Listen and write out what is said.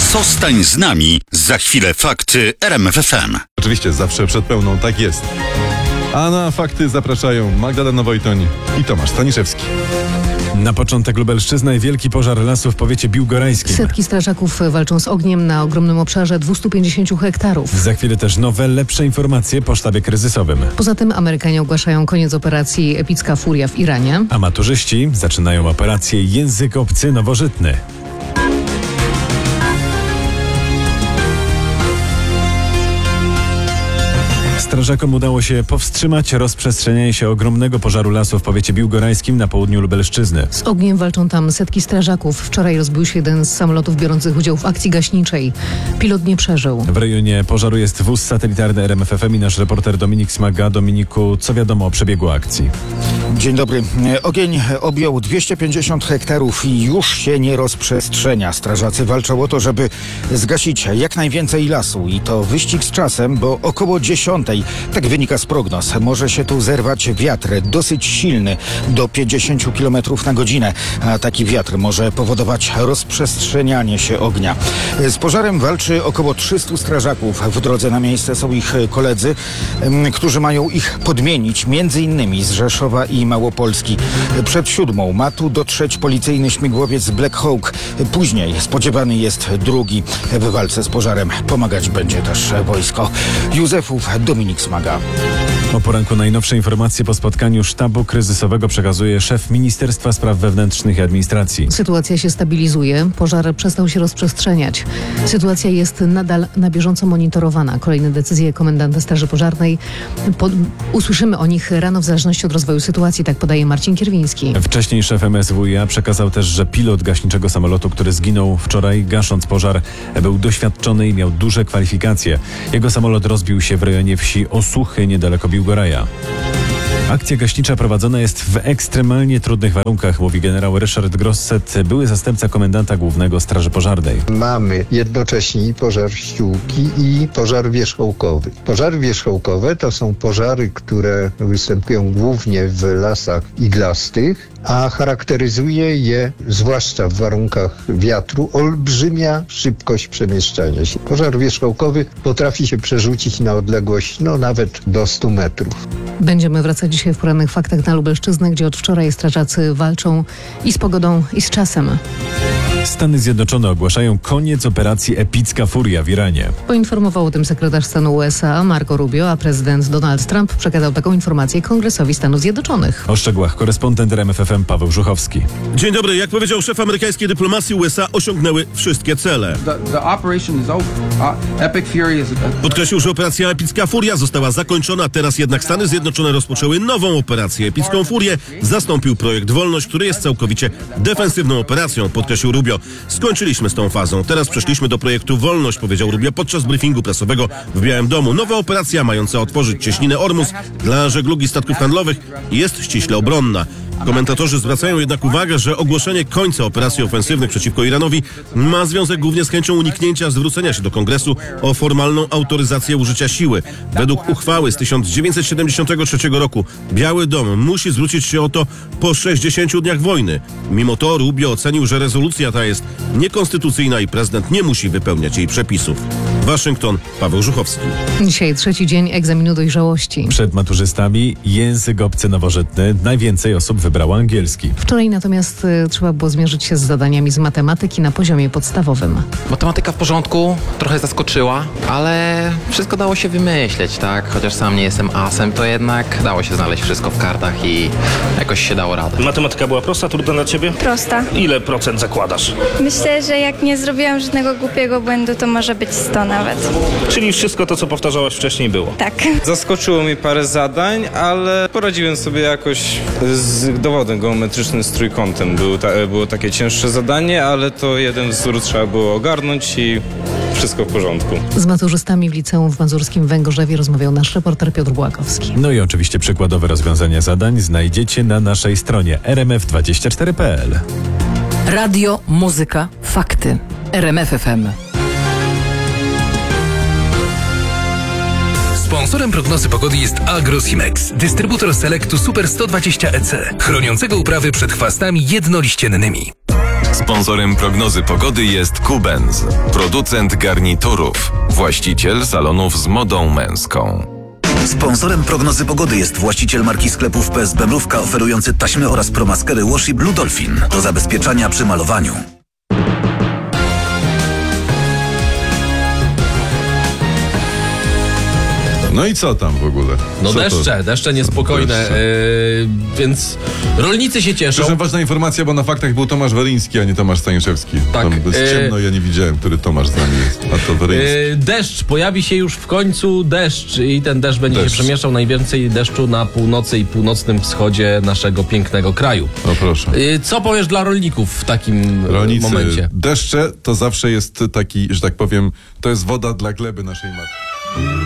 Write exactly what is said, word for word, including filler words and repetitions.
Zostań z nami. Za chwilę fakty R M F F M. Oczywiście zawsze przed pełną, tak jest. A na fakty zapraszają Magdalena Wojtoń i Tomasz Staniszewski. Na początek Lubelszczyzna i wielki pożar lasu w powiecie biłgorajskim. Setki strażaków walczą z ogniem na ogromnym obszarze dwieście pięćdziesiąt hektarów. Za chwilę też nowe, lepsze informacje po sztabie kryzysowym. Poza tym Amerykanie ogłaszają koniec operacji Epicka Furia w Iranie. A maturzyści zaczynają operację Język obcy nowożytny. Strażakom udało się powstrzymać rozprzestrzenianie się ogromnego pożaru lasu w powiecie biłgorajskim na południu Lubelszczyzny. Z ogniem walczą tam setki strażaków. Wczoraj rozbił się jeden z samolotów biorących udział w akcji gaśniczej. Pilot nie przeżył. W rejonie pożaru jest wóz satelitarny R M F F M i nasz reporter Dominik Smaga. Dominiku, co wiadomo o przebiegu akcji? Dzień dobry. Ogień objął dwieście pięćdziesiąt hektarów i już się nie rozprzestrzenia. Strażacy walczą o to, żeby zgasić jak najwięcej lasu i to wyścig z czasem, bo około dziesiątej, tak wynika z prognoz, może się tu zerwać wiatr dosyć silny, do pięćdziesiąt kilometrów na godzinę, a taki wiatr może powodować rozprzestrzenianie się ognia. Z pożarem walczy około trzystu strażaków. W drodze na miejsce są ich koledzy, którzy mają ich podmienić, między innymi z Rzeszowa i Małopolski. Przed siódmą ma tu dotrzeć policyjny śmigłowiec Black Hawk. Później spodziewany jest drugi. W walce z pożarem pomagać będzie też wojsko. Józefów, Dominik Smaga. O poranku najnowsze informacje po spotkaniu sztabu kryzysowego przekazuje szef Ministerstwa Spraw Wewnętrznych i Administracji. Sytuacja się stabilizuje. Pożar przestał się rozprzestrzeniać. Sytuacja jest nadal na bieżąco monitorowana. Kolejne decyzje komendanta Straży Pożarnej. Po, usłyszymy o nich rano w zależności od rozwoju sytuacji, tak podaje Marcin Kierwiński. Wcześniej szef M S W i A przekazał też, że pilot gaśniczego samolotu, który zginął wczoraj gasząc pożar, był doświadczony i miał duże kwalifikacje. Jego samolot rozbił się w rejonie wsi Osuchy niedaleko Biłgoraja. Akcja gaśnicza prowadzona jest w ekstremalnie trudnych warunkach, mówi generał Ryszard Grosset, były zastępca komendanta głównego Straży Pożarnej. Mamy jednocześnie i pożar ściółki i pożar wierzchołkowy. Pożary wierzchołkowe to są pożary, które występują głównie w lasach iglastych, a charakteryzuje je, zwłaszcza w warunkach wiatru, olbrzymia szybkość przemieszczania się. Pożar wierzchołkowy potrafi się przerzucić na odległość no nawet do stu metrów. Będziemy wracać dzisiaj w porannych faktach na Lubelszczyznę, gdzie od wczoraj strażacy walczą i z pogodą, i z czasem. Stany Zjednoczone ogłaszają koniec operacji Epicka Furia w Iranie. Poinformował o tym sekretarz stanu U S A Marco Rubio, a prezydent Donald Trump przekazał taką informację Kongresowi Stanów Zjednoczonych. O szczegółach korespondent R M F F M Paweł Żuchowski. Dzień dobry. Jak powiedział szef amerykańskiej dyplomacji, U S A osiągnęły wszystkie cele. Podkreślił, że operacja Epicka Furia została zakończona, teraz jednak Stany Zjednoczone rozpoczęły nową operację Epicką Furię. Zastąpił projekt Wolność, który jest całkowicie defensywną operacją, podkreślił Rubio. Skończyliśmy z tą fazą. Teraz przeszliśmy do projektu Wolność, powiedział Rubio podczas briefingu prasowego w Białym Domu. Nowa operacja mająca otworzyć cieśninę Ormus dla żeglugi statków handlowych jest ściśle obronna. Komentatorzy zwracają jednak uwagę, że ogłoszenie końca operacji ofensywnych przeciwko Iranowi ma związek głównie z chęcią uniknięcia zwrócenia się do Kongresu o formalną autoryzację użycia siły. Według uchwały z tysiąc dziewięćset siedemdziesiątego trzeciego roku Biały Dom musi zwrócić się o to po sześćdziesięciu dniach wojny. Mimo to Rubio ocenił, że rezolucja ta jest niekonstytucyjna i prezydent nie musi wypełniać jej przepisów. Waszyngton, Paweł Żuchowski. Dzisiaj trzeci dzień egzaminu dojrzałości. Przed maturzystami język obcy nowożytny. Najwięcej osób wybrało angielski. Wczoraj natomiast y, trzeba było zmierzyć się z zadaniami z matematyki na poziomie podstawowym. Matematyka w porządku, trochę zaskoczyła, ale wszystko dało się wymyśleć, tak? Chociaż sam nie jestem asem, to jednak dało się znaleźć wszystko w kartach i jakoś się dało radę. Matematyka była prosta, trudna dla ciebie? Prosta. Ile procent zakładasz? Myślę, że jak nie zrobiłam żadnego głupiego błędu, to może być sto nawet. Czyli wszystko to, co powtarzałaś wcześniej, było? Tak. Zaskoczyło mnie parę zadań, ale poradziłem sobie jakoś z dowodem geometrycznym z trójkątem. Było, ta, było takie cięższe zadanie, ale to jeden wzór trzeba było ogarnąć i wszystko w porządku. Z maturzystami w liceum w Mazurskim Węgorzewie rozmawiał nasz reporter Piotr Błakowski. No i oczywiście przykładowe rozwiązania zadań znajdziecie na naszej stronie r m f dwadzieścia cztery kropka p l. Radio, muzyka, fakty. R M F F M. Sponsorem prognozy pogody jest Agrosimex, dystrybutor Selectu Super sto dwadzieścia E C, chroniącego uprawy przed chwastami jednoliściennymi. Sponsorem prognozy pogody jest Kubenz, producent garniturów, właściciel salonów z modą męską. Sponsorem prognozy pogody jest właściciel marki sklepów P S B Mrówka, oferujący taśmy oraz promaskery Washi Blue Dolphin do zabezpieczania przy malowaniu. No i co tam w ogóle? No Co deszcze, to? deszcze niespokojne, Deszcze. yy, więc rolnicy się cieszą. Proszę, ważna informacja, bo na faktach był Tomasz Weryński, a nie Tomasz Staniszewski. Tak, Tam jest e- ciemno, ja nie widziałem, który Tomasz z nami jest, a to Weryński. Yy, deszcz, pojawi się już w końcu deszcz i ten deszcz będzie Deszcz. się przemieszczał najwięcej deszczu na północy i północnym wschodzie naszego pięknego kraju. No proszę. Yy, co powiesz dla rolników w takim Rolnicy, momencie? deszcze to zawsze jest taki, że tak powiem, to jest woda dla gleby naszej matki.